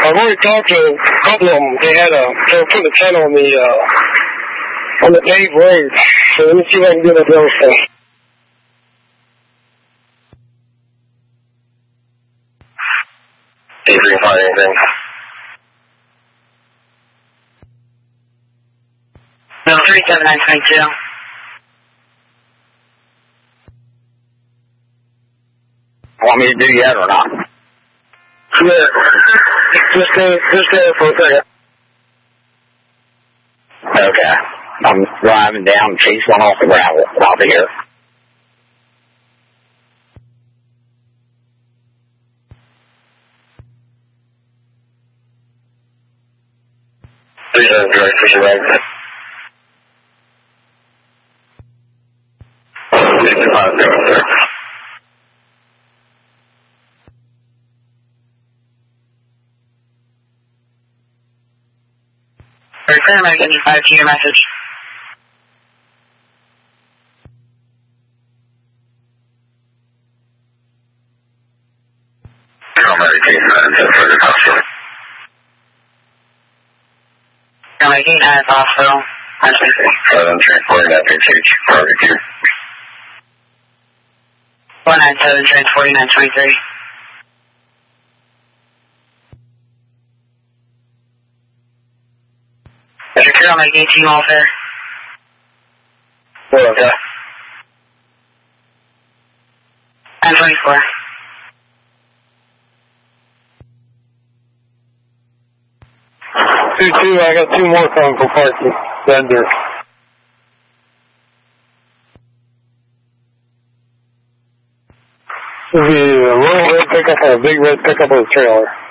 I've already talked to a couple of them. They were putting a tent on the paved road. So let me see if I can get up there stuff. See if you can find anything. No, 37922. Want me to do yet or not? Yeah. Just go for a second. Okay. I'm driving down, chase one off the gravel. I'll be here. Direct fishing right. Refer my 55 to your message. You're making as hospital. I'm transporting that message. Barbecue. 197 trans 4923. Secure on my 18 welfare. Okay. I'm 24. Two, I got 2 more coming from Parkman. Bender. This is a little red pickup and a big red pickup with a trailer.